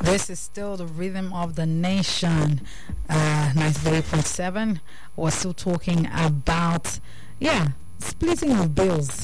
This is still the rhythm of the nation. 93.7. We're still talking about, splitting of bills.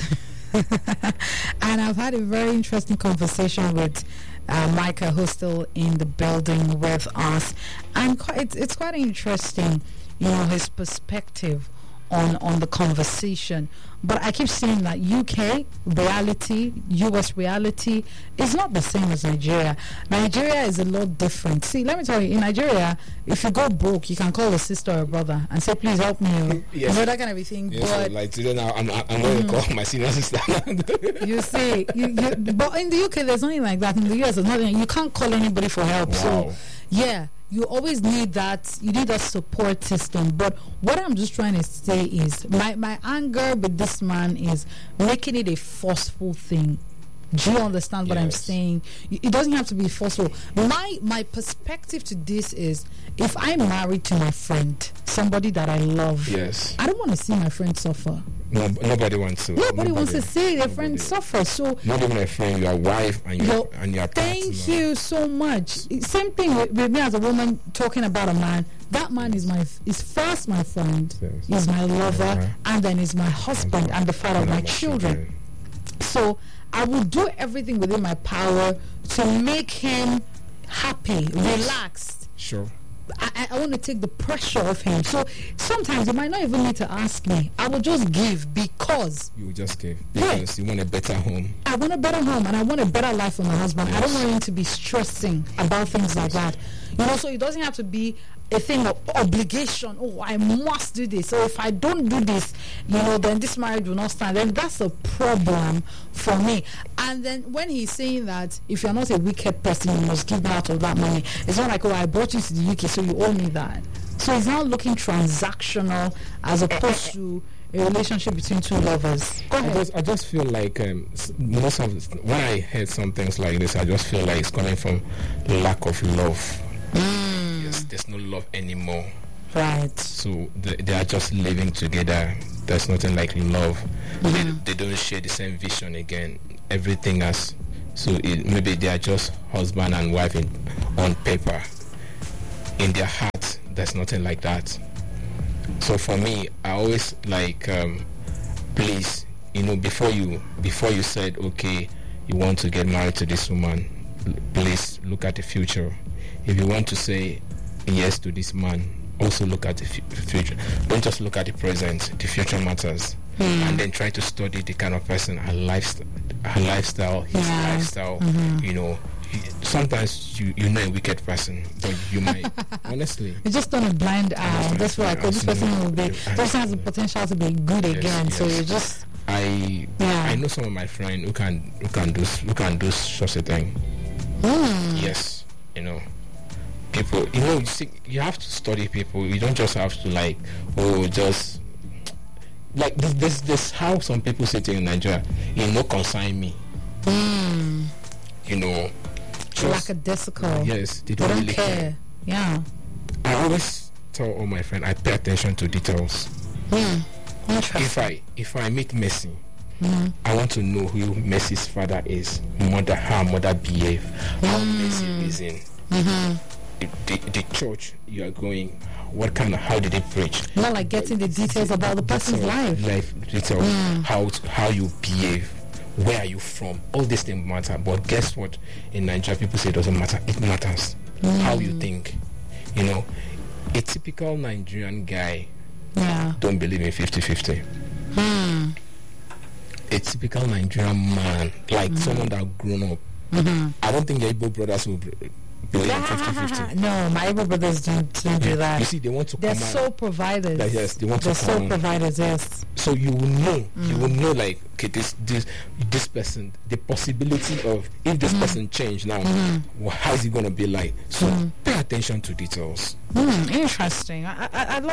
And I've had a very interesting conversation with Micah, who's still in the building with us. And it's quite interesting, his perspective on the conversation. But I keep saying that UK reality, US reality is not the same as Nigeria. Nigeria is a lot different. See, let me tell you, in Nigeria, if you go broke, you can call a sister or a brother and say, please help me. Yes. That kind of thing. Yes, but like today now, I'm going to call my senior sister. You see, but in the UK, there's nothing like that. In the US, there's nothing. You can't call anybody for help. Wow. So, you always need that. You need that support system. But what I'm just trying to say is, my anger with this man is making it a forceful thing. Do you understand what I'm saying? It doesn't have to be forceful. My perspective to this is, if I'm married to my friend, somebody that I love, I don't want to see my friend suffer. No, nobody wants to. Nobody wants to see their friend suffer. So not even a friend, your wife and your partner. Thank you so much. Same thing with me as a woman talking about a man. That man is first my friend, is my lover, and then is my husband and the father of my children. So I will do everything within my power to make him happy, relaxed. Sure. I want to take the pressure off him. So sometimes you might not even need to ask me. I will just give because you will just give because you want a better home. I want a better home and I want a better life for my husband. I don't want him to be stressing about things like that. So it doesn't have to be a thing of obligation. Oh, I must do this. So if I don't do this, then this marriage will not stand. Then that's a problem for me. And then when he's saying that if you're not a wicked person, you must give me out of that money. It's not like, oh, I brought you to the UK, so you owe me that. So it's now looking transactional as opposed to a relationship between two lovers. Go ahead. I just feel like most of when I heard some things like this, I just feel like it's coming from lack of love. Yes, there's no love anymore. Right. So they are just living together. There's nothing like love. They don't share the same vision again. Everything else. So maybe they are just husband and wife on paper. In their heart, there's nothing like that. So for me, I always like, please, before you said, okay, you want to get married to this woman, please look at the future. If you want to say yes to this man, also look at the future. Don't just look at the present. The future matters. And then try to study the kind of person, her lifestyle, his lifestyle. Sometimes you know a wicked person, but you might honestly. You just on a blind eye. That's why this person will be. This person has the potential to be good again. So you just. I know some of my friends who can do such a thing. Yes, people. You have to study people. You don't just have to just. Like this how some people sit in Nigeria, consign me. Lackadaisical. Yes, they don't really care. Yeah. I always tell all my friends I pay attention to details. If I meet Messi, I want to know who Messi's father is, how mother behave, how Messi is in. The church you are going, how did they preach? Not like getting the details about the person's life detail, how you behave, where are you from, all these things matter. But guess what? In Nigeria, people say it doesn't matter. It matters. How you think. A typical Nigerian guy don't believe in 50-50. A typical Nigerian man, like someone that grown up. I don't think the Igbo brothers will believe in 50-50. No, my Igbo brothers don't do that. You see, they want to They're come sole providers. Yes, they want to come. They're sole providers, yes. So you will know, like, okay, this person, the possibility of if this person change now, how is it going to be like? So pay attention to details. Interesting. I love